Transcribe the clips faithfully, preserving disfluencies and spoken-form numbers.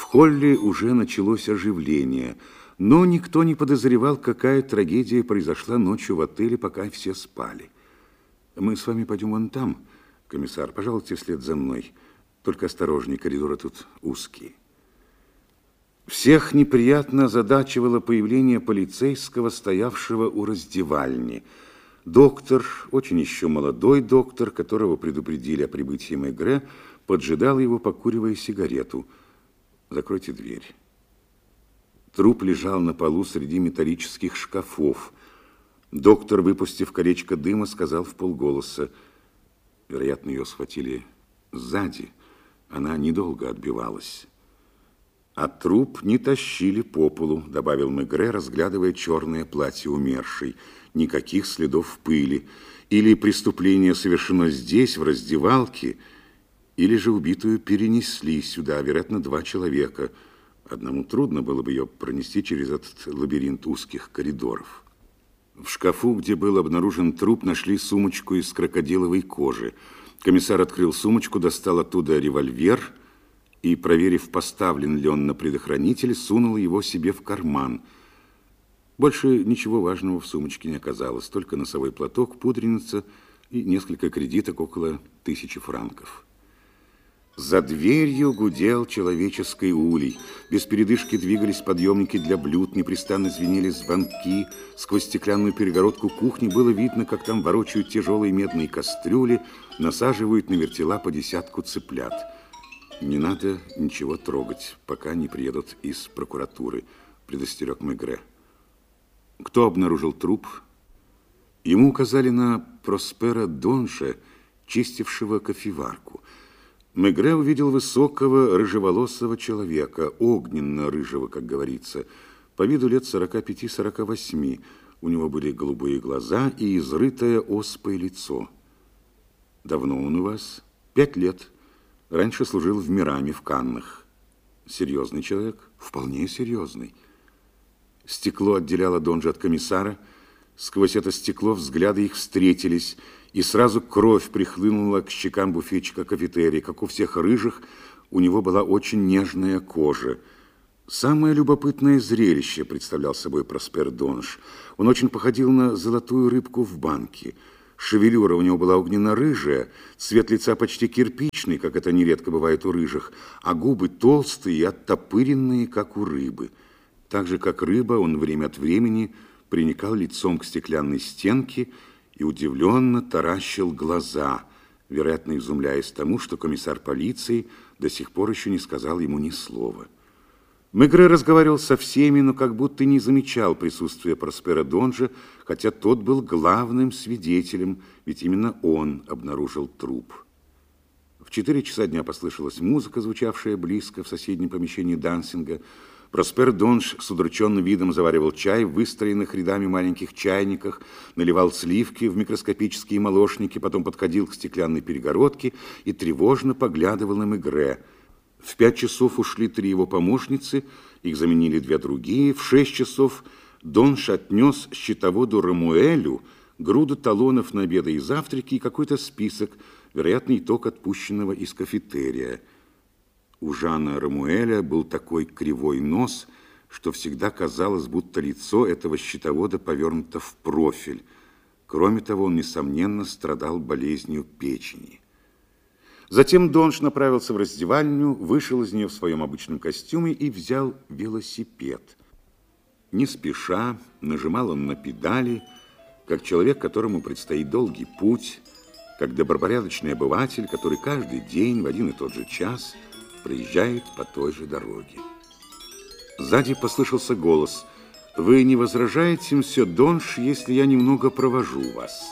холле уже началось оживление, но никто не подозревал, какая трагедия произошла ночью в отеле, пока все спали. Мы с вами пойдем вон там, комиссар, пожалуйте вслед за мной. Только осторожней, коридоры тут узкие. Всех неприятно озадачивало появление полицейского, стоявшего у раздевальни. Доктор, очень еще молодой доктор, которого предупредили о прибытии Мегре, поджидал его, покуривая сигарету. «Закройте дверь». Труп лежал на полу среди металлических шкафов. Доктор, выпустив колечко дыма, сказал вполголоса: вероятно, ее схватили сзади. Она недолго отбивалась. А труп не тащили по полу, добавил Мегре, разглядывая черное платье умершей. Никаких следов пыли. Или преступление совершено здесь, в раздевалке, или же убитую перенесли сюда, вероятно, два человека. Одному трудно было бы ее пронести через этот лабиринт узких коридоров. В шкафу, где был обнаружен труп, нашли сумочку из крокодиловой кожи. Комиссар открыл сумочку, достал оттуда револьвер и, проверив, поставлен ли он на предохранитель, сунул его себе в карман. Больше ничего важного в сумочке не оказалось, только носовой платок, пудреница и несколько кредиток около тысячи франков. За дверью гудел человеческий улей. Без передышки двигались подъемники для блюд, непрестанно звенели звонки. Сквозь стеклянную перегородку кухни было видно, как там ворочают тяжелые медные кастрюли, насаживают на вертела по десятку цыплят. Не надо ничего трогать, пока не приедут из прокуратуры, предостерег Мегре. Кто обнаружил труп? Ему указали на Проспера Донжа, чистившего кофеварку. Мегре увидел высокого, рыжеволосого человека, огненно-рыжего, как говорится, по виду лет сорока пяти — сорока восьми. У него были голубые глаза и изрытое оспой лицо. Давно он у вас? Пять лет. Раньше служил в Мираме, в Каннах. Серьезный человек? Вполне серьезный. Стекло отделяло Донжа от комиссара. Сквозь это стекло взгляды их встретились, и сразу кровь прихлынула к щекам буфетчика кафетерия. Как у всех рыжих, у него была очень нежная кожа. Самое любопытное зрелище представлял собой Проспер Донж. Он очень походил на золотую рыбку в банке. Шевелюра у него была огненно-рыжая, цвет лица почти кирпичный, как это нередко бывает у рыжих, а губы толстые и оттопыренные, как у рыбы. Так же, как рыба, он время от времени приникал лицом к стеклянной стенке и удивленно таращил глаза, вероятно, изумляясь тому, что комиссар полиции до сих пор еще не сказал ему ни слова. Мегре разговаривал со всеми, но как будто не замечал присутствия Проспера Донжа, хотя тот был главным свидетелем, ведь именно он обнаружил труп. В четыре часа дня послышалась музыка, звучавшая близко в соседнем помещении дансинга. Проспер Донж с удрученным видом заваривал чай в выстроенных рядами маленьких чайниках, наливал сливки в микроскопические молочники, потом подходил к стеклянной перегородке и тревожно поглядывал на Мегре. В пять часов ушли три его помощницы, их заменили две другие. В шесть часов Донж отнес счетоводу Рамуэлю груду талонов на обеды и завтраки и какой-то список, вероятно, итог отпущенного из кафетерия. У Жана Рамуэля был такой кривой нос, что всегда казалось, будто лицо этого счетовода повернуто в профиль. Кроме того, он, несомненно, страдал болезнью печени. Затем Донж направился в раздевальню, вышел из нее в своем обычном костюме и взял велосипед. Не спеша нажимал он на педали, как человек, которому предстоит долгий путь, как добропорядочный обыватель, который каждый день в один и тот же час проезжает по той же дороге. Сзади послышался голос: «Вы не возражаете, мсье Донж, если я немного провожу вас?»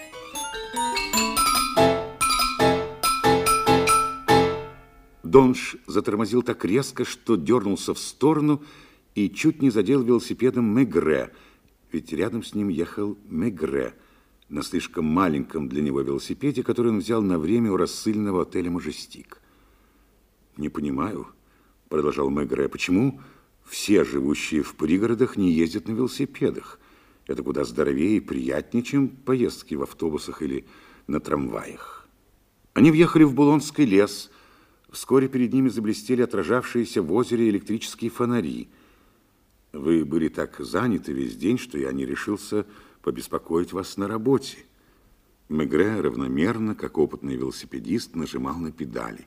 Донж затормозил так резко, что дернулся в сторону и чуть не задел велосипедом Мегре, ведь рядом с ним ехал Мегре на слишком маленьком для него велосипеде, который он взял на время у рассыльного отеля «Мажестик». «Не понимаю», — продолжал Мегре, — «почему все живущие в пригородах не ездят на велосипедах? Это куда здоровее и приятнее, чем поездки в автобусах или на трамваях». Они въехали в Булонский лес. Вскоре перед ними заблестели отражавшиеся в озере электрические фонари. Вы были так заняты весь день, что я не решился побеспокоить вас на работе. Мегре равномерно, как опытный велосипедист, нажимал на педали.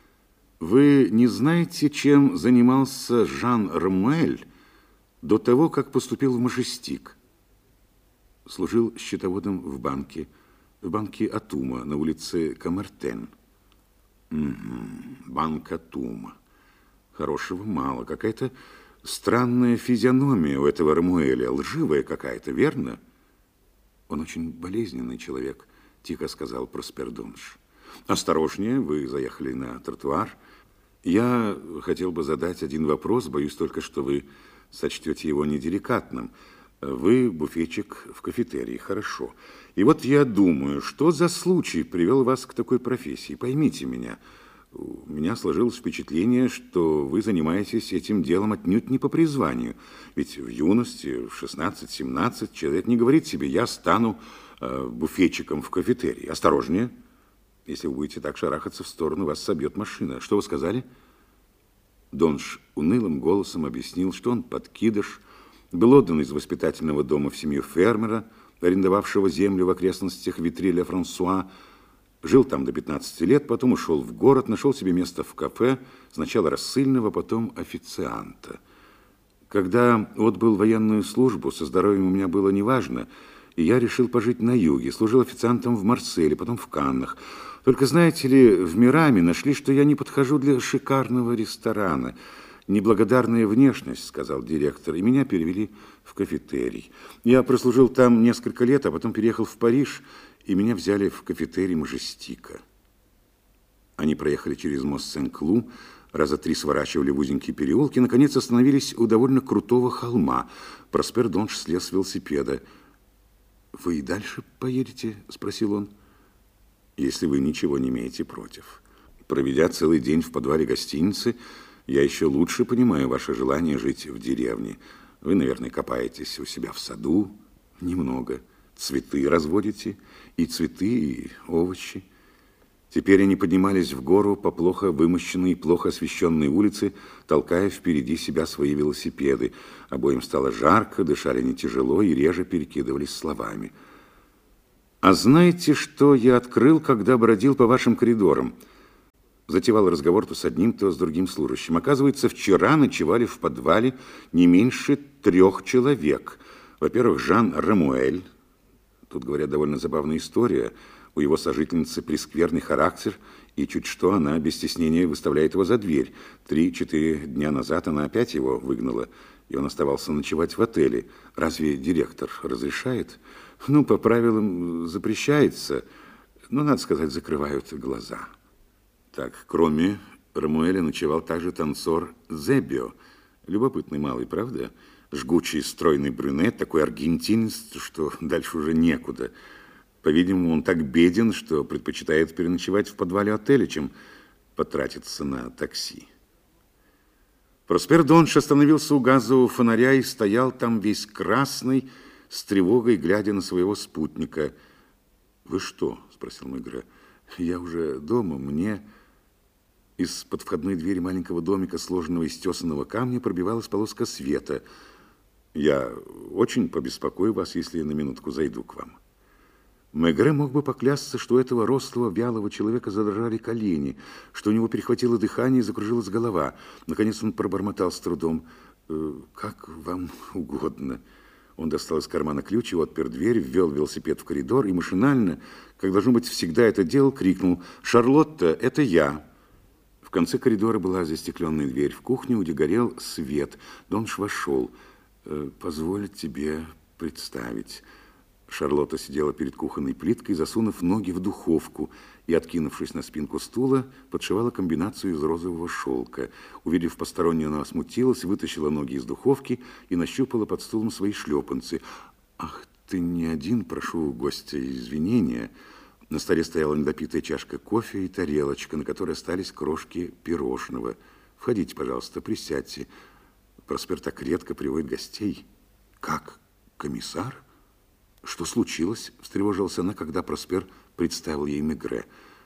Вы не знаете, чем занимался Жан Рамуэль до того, как поступил в Мажестик? Служил счетоводом в банке, в банке Атума на улице Камертен. Угу, банк Атума. Хорошего мало. Какая-то странная физиономия у этого Рамуэля, лживая какая-то, верно? Он очень болезненный человек, тихо сказал Проспер Донш. Осторожнее, вы заехали на тротуар. Я хотел бы задать один вопрос, боюсь только, что вы сочтете его неделикатным. Вы буфетчик в кафетерии, хорошо. И вот я думаю, что за случай привел вас к такой профессии? Поймите меня. У меня сложилось впечатление, что вы занимаетесь этим делом отнюдь не по призванию. Ведь в юности, в шестнадцать-семнадцать, человек не говорит себе: я стану э, буфетчиком в кафетерии. Осторожнее. Если вы будете так шарахаться в сторону, вас собьет машина. Что вы сказали? Донш унылым голосом объяснил, что он подкидыш, был отдан из воспитательного дома в семью фермера, арендовавшего землю в окрестностях Витри-ле-Франсуа, жил там до пятнадцати лет, потом ушел в город, нашел себе место в кафе, сначала рассыльного, потом официанта. Когда отбыл военную службу, со здоровьем у меня было неважно, и я решил пожить на юге, служил официантом в Марселе, потом в Каннах. Только, знаете ли, в Мираме нашли, что я не подхожу для шикарного ресторана. «Неблагодарная внешность», — сказал директор, и меня перевели в кафетерий. Я прослужил там несколько лет, а потом переехал в Париж, и меня взяли в кафетерий Мажестика. Они проехали через мост Сен-Клу, раза три сворачивали в узенькие переулки, наконец остановились у довольно крутого холма. Проспер Донш слез с велосипеда. «Вы и дальше поедете?» – спросил он. «Если вы ничего не имеете против. Проведя целый день в подвале гостиницы, я еще лучше понимаю ваше желание жить в деревне. Вы, наверное, копаетесь у себя в саду немного, цветы разводите, и цветы, и овощи». Теперь они поднимались в гору по плохо вымощенной и плохо освещенной улице, толкая впереди себя свои велосипеды. Обоим стало жарко, дышали они тяжело и реже перекидывались словами. «А знаете, что я открыл, когда бродил по вашим коридорам?» Затевал разговор то с одним, то с другим служащим. Оказывается, вчера ночевали в подвале не меньше трех человек. Во-первых, Жан Рамуэль. Тут, говорят, довольно забавная история. У его сожительницы прескверный характер, и чуть что она без стеснения выставляет его за дверь. Три-четыре дня назад она опять его выгнала, и он оставался ночевать в отеле. Разве директор разрешает? Ну, по правилам запрещается, но, надо сказать, закрывают глаза. Так, кроме Рамуэля ночевал также танцор Зебио. Любопытный малый, правда? Жгучий, стройный брюнет, такой аргентинец, что дальше уже некуда. По-видимому, он так беден, что предпочитает переночевать в подвале отеля, чем потратиться на такси. Проспер Донш остановился у газового фонаря и стоял там весь красный, с тревогой глядя на своего спутника. «Вы что?» – спросил Мегре. «Я уже дома, мне...» Из-под входной двери маленького домика, сложенного из тесаного камня, пробивалась полоска света. «Я очень побеспокою вас, если на минутку зайду к вам». Мегре мог бы поклясться, что у этого рослого, вялого человека задрожали колени, что у него перехватило дыхание и закружилась голова. Наконец он пробормотал с трудом: «Э, «Как вам угодно». Он достал из кармана ключ и отпер дверь, ввел велосипед в коридор и машинально, как должно быть всегда это делал, крикнул: «Шарлотта, это я!» В конце коридора была застекленная дверь в кухню, где горел свет. Донш вошел. «Э, «Позволь тебе представить». Шарлотта сидела перед кухонной плиткой, засунув ноги в духовку и, откинувшись на спинку стула, подшивала комбинацию из розового шелка. Увидев постороннюю, она смутилась, вытащила ноги из духовки и нащупала под стулом свои шлепанцы. «Ах, ты не один, прошу у гостя извинения». На столе стояла недопитая чашка кофе и тарелочка, на которой остались крошки пирожного. «Входите, пожалуйста, присядьте. Проспер так редко приводит гостей». «Как? Комиссар? Что случилось?» – встревожилась она, когда Проспер представил ей Мегре.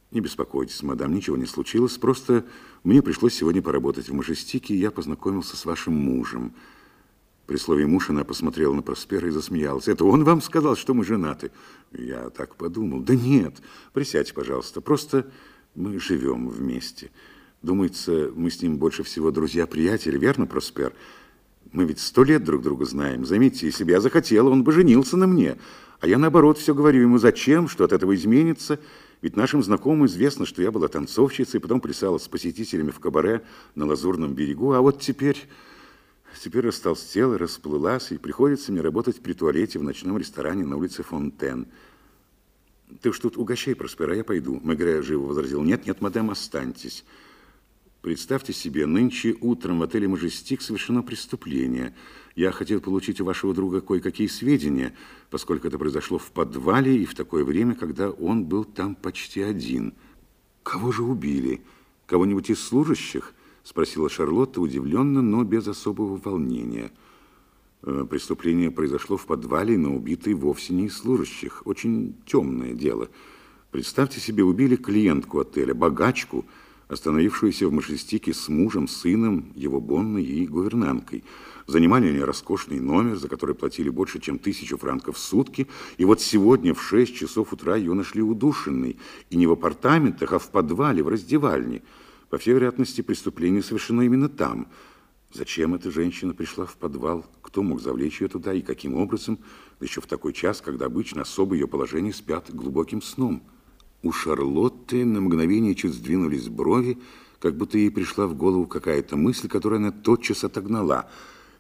Не беспокойтесь, мадам, ничего не случилось. Просто мне пришлось сегодня поработать в Мажестике, и я познакомился с вашим мужем. При слове «муж» она посмотрела на Проспера и засмеялась. Это он вам сказал, что мы женаты? Я так подумал. Да нет, присядьте, пожалуйста. Просто мы живем вместе. Думается, мы с ним больше всего друзья-приятели, верно, Проспер? Мы ведь сто лет друг друга знаем. Заметьте, если бы я захотела, он бы женился на мне. А я, наоборот, все говорю ему, зачем, что от этого изменится. Ведь нашим знакомым известно, что я была танцовщицей, потом плясала с посетителями в кабаре на Лазурном берегу. А вот теперь... Теперь растолстела, расплылась, и приходится мне работать при туалете в ночном ресторане на улице Фонтен. Ты уж тут угощай, Проспера, я пойду. Мегре живо возразил. Нет, нет, мадам, останьтесь. Представьте себе, нынче утром в отеле «Мажестик» совершено преступление. Я хотел получить у вашего друга кое-какие сведения, поскольку это произошло в подвале и в такое время, когда он был там почти один. Кого же убили? Кого-нибудь из служащих? Спросила Шарлотта удивленно, но без особого волнения. Преступление произошло в подвале, но убитый вовсе не из служащих. Очень темное дело. Представьте себе, убили клиентку отеля, богачку, остановившуюся в Мажестике с мужем, сыном, его бонной и гувернанткой. Занимали они роскошный номер, за который платили больше, чем тысячу франков в сутки. И вот сегодня в шесть часов утра ее нашли удушенной. И не в апартаментах, а в подвале, в раздевальне. По всей вероятности, преступление совершено именно там. Зачем эта женщина пришла в подвал? Кто мог завлечь ее туда и каким образом? Да еще в такой час, когда обычно особо ее положение спят глубоким сном. У Шарлотты на мгновение чуть сдвинулись брови, как будто ей пришла в голову какая-то мысль, которую она тотчас отогнала.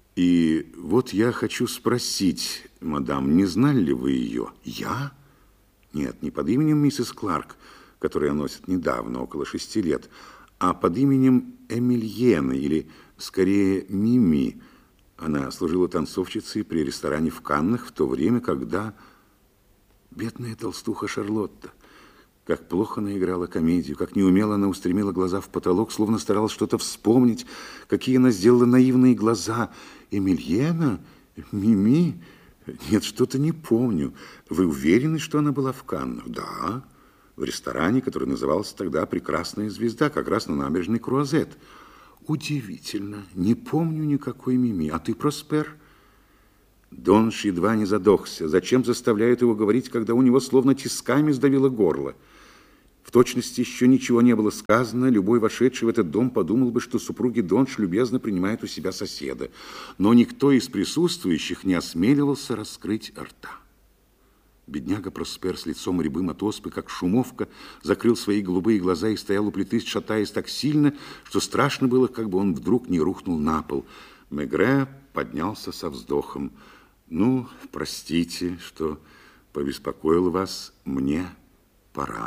И вот я хочу спросить, мадам, не знали ли вы ее? Я? Нет, не под именем миссис Кларк, которую носит недавно, около шести лет, а под именем Эмильены, или, скорее, Мими. Она служила танцовщицей при ресторане в Каннах в то время, когда... Бедная толстуха Шарлотта. Как плохо она играла комедию, как неумело она устремила глаза в потолок, словно старалась что-то вспомнить, какие она сделала наивные глаза. Эмильена? Мими? Нет, что-то не помню. Вы уверены, что она была в Каннах? Да. В ресторане, который назывался тогда «Прекрасная звезда», как раз на набережной Круазет. Удивительно. Не помню никакой Мими. А ты, Проспер? Донш едва не задохся. Зачем заставляют его говорить, когда у него словно тисками сдавило горло? В точности еще ничего не было сказано. Любой вошедший в этот дом подумал бы, что супруги Донш любезно принимают у себя соседа. Но никто из присутствующих не осмеливался раскрыть рта. Бедняга Проспер с лицом рябым от оспы, как шумовка, закрыл свои голубые глаза и стоял у плиты, шатаясь так сильно, что страшно было, как бы он вдруг не рухнул на пол. Мегре поднялся со вздохом. «Ну, простите, что побеспокоил вас, мне пора».